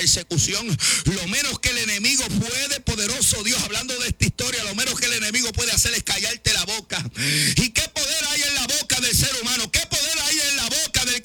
persecución, lo menos que el enemigo puede, poderoso Dios, hablando de esta historia, lo menos que el enemigo puede hacer es callarte la boca. ¿Y qué